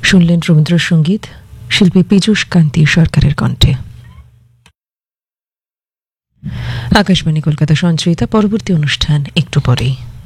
শুনলেন রবীন্দ্রসঙ্গীত শিল্পী পীযূষ কান্তি সরকারের কণ্ঠে। আকাশবাণী কলকাতা সঞ্চয়িতা, পরবর্তী অনুষ্ঠান একটু পরেই।